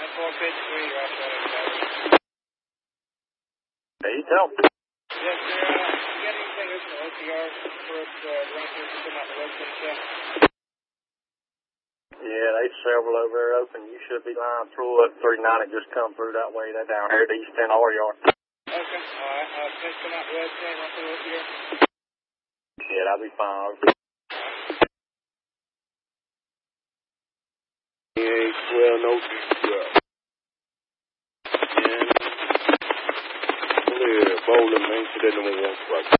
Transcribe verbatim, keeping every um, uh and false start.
four fifty-three, you're off that tower. There you go. Yes, sir. Uh, you got anything open at O T R for us uh, renters to come out the road and stuff? Yeah, there's several over there open. You should be lying through at three ninety. Just come through that way. They're down here at East ten R yard. Okay. All right. Uh, just come out the road and run through O T R. Yeah, that'll be fine. Yeah, well, no good. Yeah, bowling, man, so that number one strike.